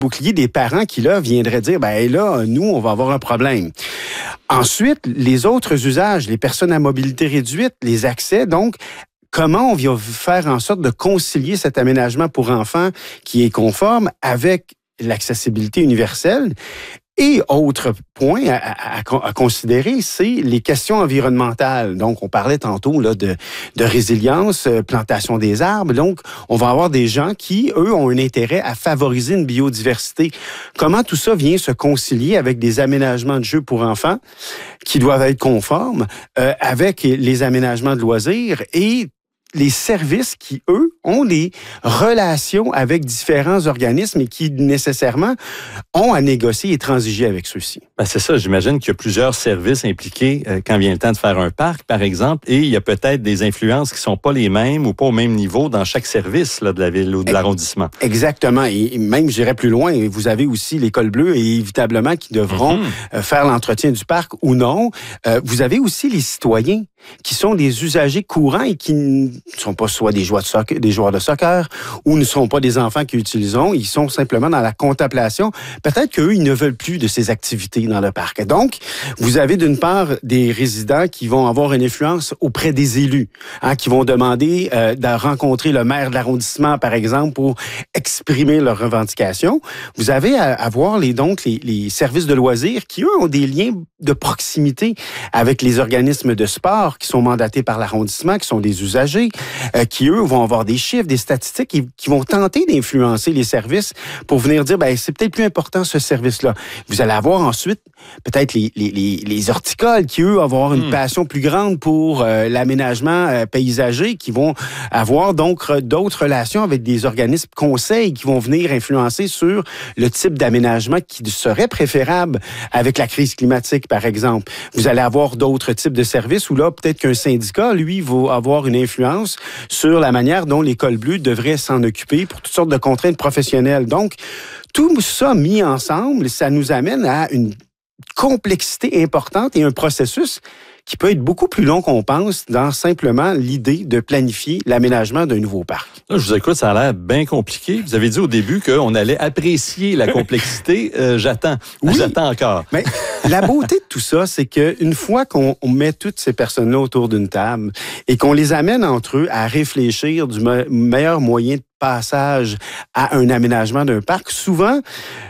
bouclier des parents qui, là, viendraient dire, ben là, nous, on va avoir un problème. Ensuite, les autres usages, les personnes à mobilité réduite, les accès, donc, comment on va faire en sorte de concilier cet aménagement pour enfants qui est conforme avec l'accessibilité universelle? Et autre point à considérer, c'est les questions environnementales. Donc, on parlait tantôt là, de résilience, plantation des arbres. Donc, on va avoir des gens qui, eux, ont un intérêt à favoriser une biodiversité. Comment tout ça vient se concilier avec des aménagements de jeux pour enfants qui doivent être conformes avec les aménagements de loisirs et les services qui, eux, ont des relations avec différents organismes et qui, nécessairement, ont à négocier et transiger avec ceux-ci. Ben c'est ça, j'imagine qu'il y a plusieurs services impliqués quand vient le temps de faire un parc, par exemple, et il y a peut-être des influences qui ne sont pas les mêmes ou pas au même niveau dans chaque service là, de la ville ou de l'arrondissement. Exactement. Et même, j'irais plus loin, vous avez aussi l'École bleue et évitablement qui devront faire l'entretien du parc ou non. Vous avez aussi les citoyens qui sont des usagers courants et qui ne sont pas soit des joueurs de soccer ou ne sont pas des enfants qui utiliseront, ils sont simplement dans la contemplation. Peut-être qu'eux, ils ne veulent plus de ces activités dans le parc. Donc, vous avez d'une part des résidents qui vont avoir une influence auprès des élus, qui vont demander de rencontrer le maire de l'arrondissement, par exemple, pour exprimer leurs revendications. Vous avez à voir les services de loisirs qui, eux, ont des liens de proximité avec les organismes de sport qui sont mandatés par l'arrondissement, qui sont des usagers, qui, eux, vont avoir des chiffres, des statistiques et qui vont tenter d'influencer les services pour venir dire, ben c'est peut-être plus important ce service-là. Vous allez avoir ensuite peut-être les horticoles qui, eux, vont avoir une passion plus grande pour l'aménagement paysager, qui vont avoir donc d'autres relations avec des organismes conseils qui vont venir influencer sur le type d'aménagement qui serait préférable avec la crise climatique, par exemple. Vous allez avoir d'autres types de services où là, peut-être qu'un syndicat, lui, va avoir une influence sur la manière dont l'École bleue devrait s'en occuper pour toutes sortes de contraintes professionnelles. Donc, tout ça mis ensemble, ça nous amène à une complexité importante et un processus qui peut être beaucoup plus long qu'on pense dans simplement l'idée de planifier l'aménagement d'un nouveau parc. Là, je vous écoute, ça a l'air bien compliqué. Vous avez dit au début qu'on allait apprécier la complexité. J'attends. Oui, j'atttein encore. Mais la beauté de tout ça, c'est qu'une fois qu'on met toutes ces personnes-là autour d'une table et qu'on les amène entre eux à réfléchir du meilleur moyen de passage à un aménagement d'un parc, souvent,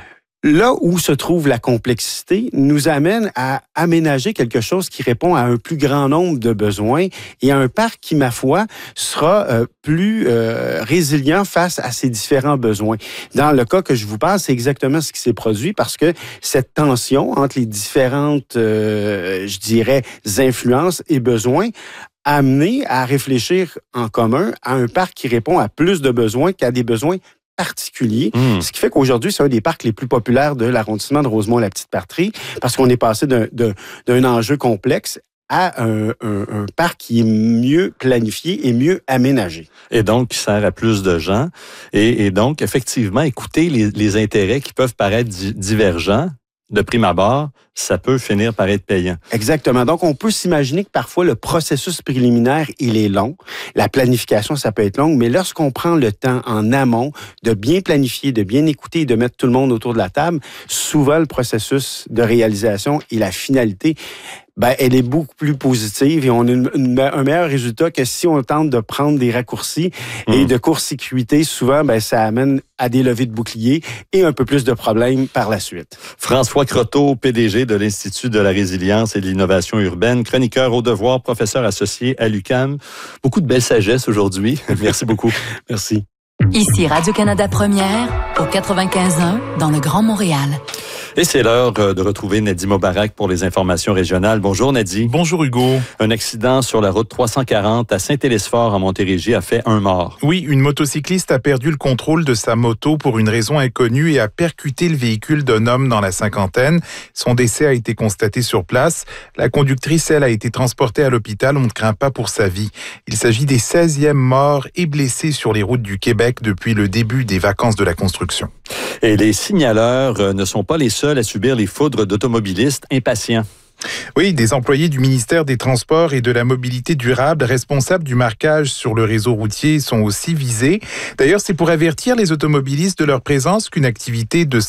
là où se trouve la complexité nous amène à aménager quelque chose qui répond à un plus grand nombre de besoins et à un parc qui, ma foi, sera plus résilient face à ces différents besoins. Dans le cas que je vous parle, c'est exactement ce qui s'est produit parce que cette tension entre les différentes, je dirais, influences et besoins a amené à réfléchir en commun à un parc qui répond à plus de besoins qu'à des besoins particulier, ce qui fait qu'aujourd'hui, c'est un des parcs les plus populaires de l'arrondissement de Rosemont-la-Petite-Patrie, parce qu'on est passé d'un enjeu complexe à un parc qui est mieux planifié et mieux aménagé. Et donc, qui sert à plus de gens. Et donc, effectivement, écouter les intérêts qui peuvent paraître divergents, de prime abord, ça peut finir par être payant. Exactement. Donc, on peut s'imaginer que parfois, le processus préliminaire, il est long. La planification, ça peut être long, mais lorsqu'on prend le temps en amont de bien planifier, de bien écouter et de mettre tout le monde autour de la table, souvent, le processus de réalisation et la finalité, elle est beaucoup plus positive et on a un meilleur résultat que si on tente de prendre des raccourcis et de court-circuiter. Souvent, ça amène à des levées de boucliers et un peu plus de problèmes par la suite. François Croteau, PDG de l'Institut de la résilience et de l'innovation urbaine, chroniqueur au devoir, professeur associé à l'UQAM. Beaucoup de belle sagesse aujourd'hui. Merci beaucoup. Merci. Ici Radio-Canada Première, au 95.1, dans le Grand Montréal. Et c'est l'heure de retrouver Nadi Mobarak pour les informations régionales. Bonjour Nadi. Bonjour Hugo. Un accident sur la route 340 à Saint-Élesphore en Montérégie a fait un mort. Oui, une motocycliste a perdu le contrôle de sa moto pour une raison inconnue et a percuté le véhicule d'un homme dans la cinquantaine. Son décès a été constaté sur place. La conductrice, elle, a été transportée à l'hôpital. On ne craint pas pour sa vie. Il s'agit des 16e morts et blessés sur les routes du Québec depuis le début des vacances de la construction. Et les signaleurs ne sont pas les seuls à subir les foudres d'automobilistes impatients. Oui, des employés du ministère des Transports et de la Mobilité durable responsables du marquage sur le réseau routier sont aussi visés. D'ailleurs, c'est pour avertir les automobilistes de leur présence qu'une activité de